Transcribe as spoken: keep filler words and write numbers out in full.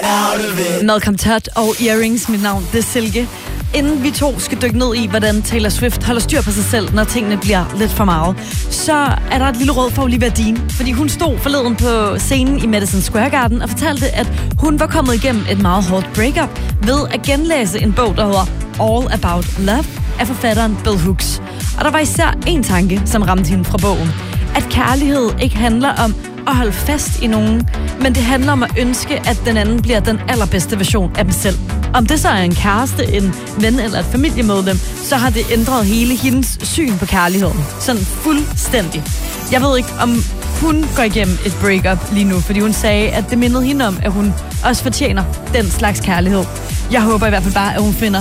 Malcolm Todd og Earrings, mit navn, det er Silke. Inden vi to skal dykke ned i, hvordan Taylor Swift holder styr på sig selv, når tingene bliver lidt for meget, så er der et lille råd for Olivia Dean. Fordi hun stod forleden på scenen i Madison Square Garden og fortalte, at hun var kommet igennem et meget hårdt breakup ved at genlæse en bog, der hedder All About Love af forfatteren Bell Hooks. Og der var især en tanke, som ramte hende fra bogen. At kærlighed ikke handler om at holde fast i nogen, men det handler om at ønske, at den anden bliver den allerbedste version af dem selv. Om det så er en kæreste, en ven eller et familiemedlem, så har det ændret hele hendes syn på kærligheden. Sådan fuldstændig. Jeg ved ikke, om hun går igennem et breakup lige nu, fordi hun sagde, at det mindede hende om, at hun også fortjener den slags kærlighed. Jeg håber i hvert fald bare, at hun finder